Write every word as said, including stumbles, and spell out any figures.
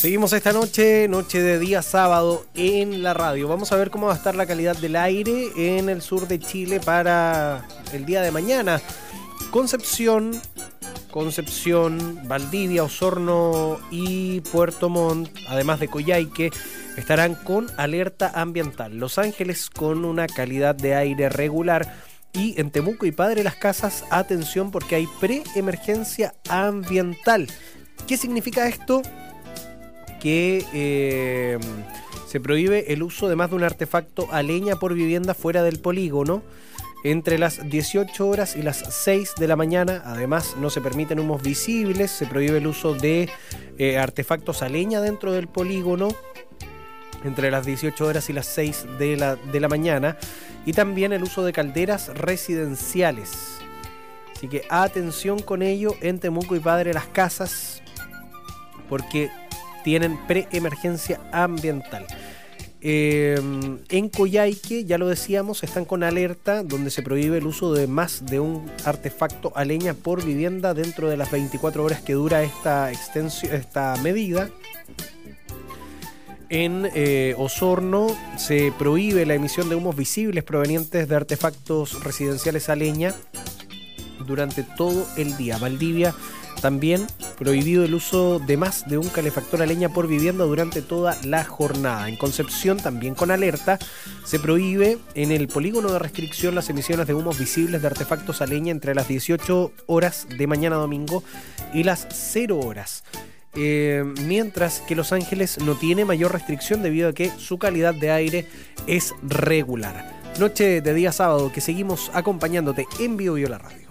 Seguimos esta noche, noche de día sábado en la radio. Vamos a ver cómo va a estar la calidad del aire en el sur de Chile para el día de mañana. Concepción, Concepción, Valdivia, Osorno y Puerto Montt, además de Coyhaique, estarán con alerta ambiental. Los Ángeles con una calidad de aire regular. Y en Temuco y Padre Las Casas, atención porque hay preemergencia ambiental. ¿Qué significa esto? Que eh, se prohíbe el uso de más de un artefacto a leña por vivienda fuera del polígono entre las dieciocho horas y las seis de la mañana. Además, no se permiten humos visibles, se prohíbe el uso de eh, artefactos a leña dentro del polígono entre las dieciocho horas y las seis de la, de la mañana, y también el uso de calderas residenciales. Así que atención con ello en Temuco y Padre Las Casas, porque tienen preemergencia ambiental. Eh, en Coyhaique, ya lo decíamos, están con alerta donde se prohíbe el uso de más de un artefacto a leña por vivienda dentro de las veinticuatro horas que dura esta, extensión, esta medida. En eh, Osorno se prohíbe la emisión de humos visibles provenientes de artefactos residenciales a leña durante todo el día. Valdivia también prohibido el uso de más de un calefactor a leña por vivienda durante toda la jornada. En Concepción, también con alerta, se prohíbe en el polígono de restricción las emisiones de humos visibles de artefactos a leña entre las dieciocho horas de mañana domingo y las cero horas. Eh, mientras que Los Ángeles no tiene mayor restricción debido a que su calidad de aire es regular. Noche de día sábado que seguimos acompañándote en Bio Bio la Radio.